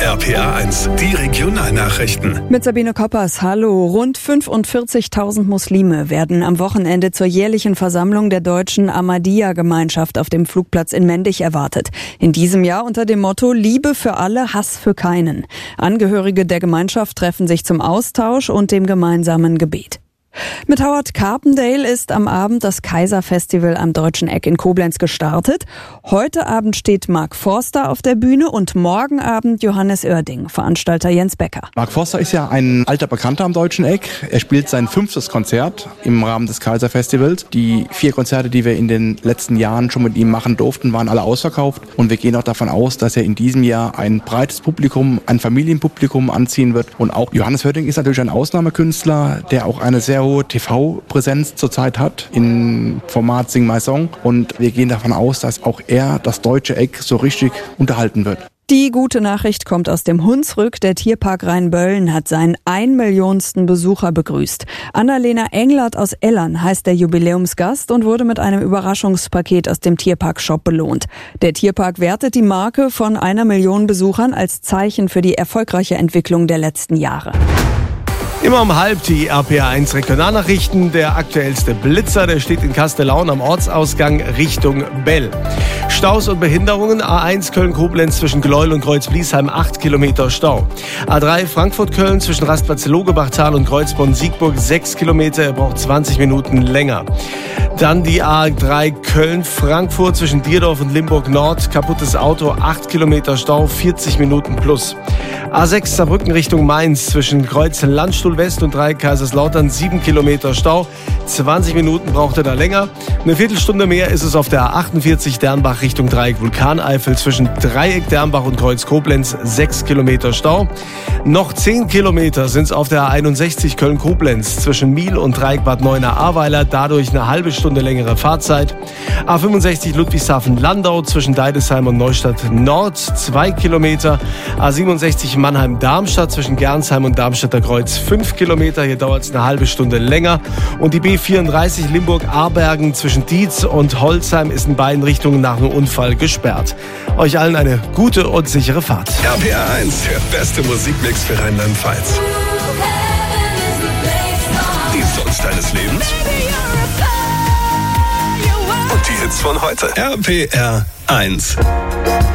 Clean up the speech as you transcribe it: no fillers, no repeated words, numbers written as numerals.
RPA1, die Regionalnachrichten. Mit Sabine Koppers, hallo. Rund 45.000 Muslime werden am Wochenende zur jährlichen Versammlung der deutschen Ahmadiyya-Gemeinschaft auf dem Flugplatz in Mendig erwartet. In diesem Jahr unter dem Motto Liebe für alle, Hass für keinen. Angehörige der Gemeinschaft treffen sich zum Austausch und dem gemeinsamen Gebet. Mit Howard Carpendale ist am Abend das Kaiser-Festival am Deutschen Eck in Koblenz gestartet. Heute Abend steht Mark Forster auf der Bühne und morgen Abend Johannes Oerding, Veranstalter Jens Becker. Mark Forster ist ja ein alter Bekannter am Deutschen Eck. Er spielt sein 5. Konzert im Rahmen des Kaiser-Festivals. Die 4 Konzerte, die wir in den letzten Jahren schon mit ihm machen durften, waren alle ausverkauft. Und wir gehen auch davon aus, dass er in diesem Jahr ein breites Publikum, ein Familienpublikum anziehen wird. Und auch Johannes Oerding ist natürlich ein Ausnahmekünstler, der auch eine sehr hohe TV-Präsenz zurzeit hat im Format Sing My Song. Und wir gehen davon aus, dass auch er das Deutsche Eck so richtig unterhalten wird. Die gute Nachricht kommt aus dem Hunsrück. Der Tierpark Rheinböllen hat seinen 1 Millionsten Besucher begrüßt. Annalena Englert aus Ellern heißt der Jubiläumsgast und wurde mit einem Überraschungspaket aus dem Tierpark-Shop belohnt. Der Tierpark wertet die Marke von 1 Million Besuchern als Zeichen für die erfolgreiche Entwicklung der letzten Jahre. Immer um halb die RPA1 Regionalnachrichten. Der aktuellste Blitzer, der steht in Kastellaun am Ortsausgang Richtung Bell. Staus und Behinderungen. A1 Köln-Koblenz zwischen Gleuel und Kreuz-Bliesheim 8 Kilometer Stau. A3 Frankfurt-Köln zwischen Rastplatz Logebachtal und Kreuzborn-Siegburg 6 Kilometer. Er braucht 20 Minuten länger. Dann die A3 Köln-Frankfurt zwischen Dierdorf und Limburg-Nord. Kaputtes Auto, 8 Kilometer Stau, 40 Minuten plus. A6 Saarbrücken Richtung Mainz zwischen Kreuz-Landstuhl West und Dreieck Kaiserslautern 7 Kilometer Stau. 20 Minuten braucht er da länger. Eine Viertelstunde mehr ist es auf der A48 Dernbach Richtung Dreieck Vulkaneifel zwischen Dreieck Dernbach und Kreuz Koblenz 6 Kilometer Stau. Noch 10 Kilometer sind es auf der A61 Köln-Koblenz zwischen Miel und Dreieck Bad Neuenahr-Ahrweiler. Dadurch eine halbe Stunde längere Fahrzeit. A65 Ludwigshafen-Landau zwischen Deidesheim und Neustadt Nord 2 Kilometer. A67 Mannheim-Darmstadt zwischen Gernsheim und Darmstädter Kreuz 5 Kilometer. Hier dauert es eine halbe Stunde länger. Und die B34 Limburg-Ahrbergen zwischen Dietz und Holzheim ist in beiden Richtungen nach einem Unfall gesperrt. Euch allen eine gute und sichere Fahrt. RPA1, der beste Musikmix für Rheinland-Pfalz. Die Songs deines Lebens und die Hits von heute. RPA1.